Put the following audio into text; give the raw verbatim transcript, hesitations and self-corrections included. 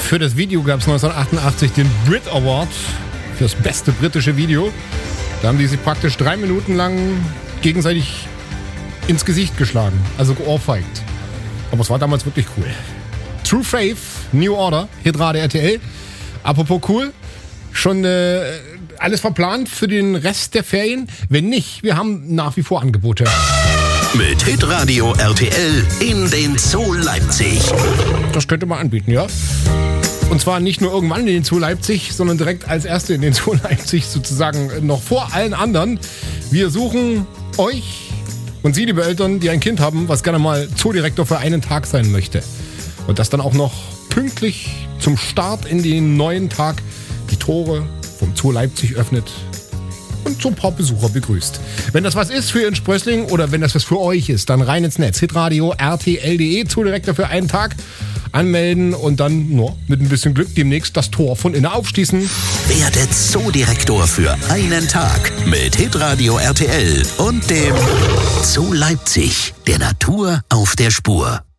Für das Video gab es neunzehnhundertachtundachtzig den Brit Award für das beste britische Video. Da haben die sich praktisch drei Minuten lang gegenseitig ins Gesicht geschlagen, also geohrfeigt. Aber es war damals wirklich cool. True Faith, New Order, Hitrate R T L. Apropos cool, schon äh, alles verplant für den Rest der Ferien? Wenn nicht, wir haben nach wie vor Angebote. Mit Hitradio R T L in den Zoo Leipzig. Das könnte man anbieten, ja. Und zwar nicht nur irgendwann in den Zoo Leipzig, sondern direkt als Erste in den Zoo Leipzig, sozusagen noch vor allen anderen. Wir suchen euch und Sie, liebe Eltern, die ein Kind haben, was gerne mal Zoodirektor für einen Tag sein möchte. Und das dann auch noch pünktlich zum Start in den neuen Tag die Tore vom Zoo Leipzig öffnet und so ein paar Besucher begrüßt. Wenn das was ist für Ihren Sprössling oder wenn das was für euch ist, dann rein ins Netz. Hitradio R T L punkt de, Zoodirektor für einen Tag. Anmelden und dann nur mit ein bisschen Glück demnächst das Tor von innen aufschließen. Werde Zoodirektor für einen Tag mit Hitradio R T L und dem Zoo Leipzig, der Natur auf der Spur.